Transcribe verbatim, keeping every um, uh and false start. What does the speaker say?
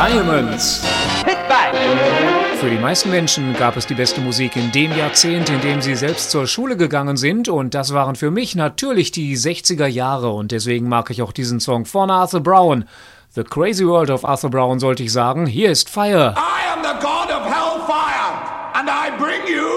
Diamonds. Hit back. Für die meisten Menschen gab es die beste Musik in dem Jahrzehnt, in dem sie selbst zur Schule gegangen sind, und das waren für mich natürlich die sechziger Jahre, und deswegen mag ich auch diesen Song von Arthur Brown. The Crazy World of Arthur Brown, sollte ich sagen. Hier ist Fire. I am the god of hellfire, and I bring you